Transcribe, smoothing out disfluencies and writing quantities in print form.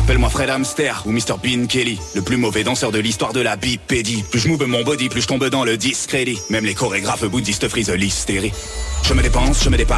Appelle-moi Fred Hamster ou Mr Bean Kelly, le plus mauvais danseur de l'histoire de la bipédie. Plus je move mon body, plus je tombe dans le discrédit. Même les chorégraphes bouddhistes frisent l'hystérie. Je me dépense, je me dépasse.